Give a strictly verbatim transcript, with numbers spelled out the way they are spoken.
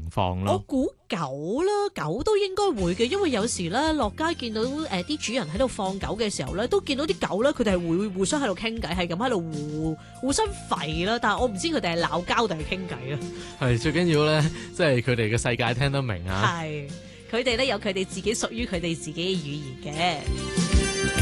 況咯。 我估狗啦，狗都應該會嘅，因為有時咧落街見到誒啲、呃、主人喺度放狗嘅時候咧，都見到啲狗咧，佢哋係會互相喺度傾偈，係咁喺度互互相吠啦。但係我唔知佢哋係鬧交定係傾偈啊。 係最緊要咧，即係佢哋嘅世界聽得明啊。 係佢哋咧有佢哋自己屬於佢哋自己嘅語言嘅。